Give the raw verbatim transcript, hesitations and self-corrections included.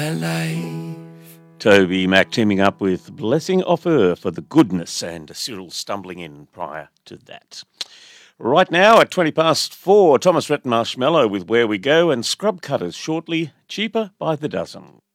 alive. Toby Mac teaming up with Blessing of Her for the goodness, and Cyril stumbling in prior to that. Right now at twenty past four, Thomas Rhett Marshmallow with Where We Go, and Scrub Cutters shortly, cheaper by the dozen.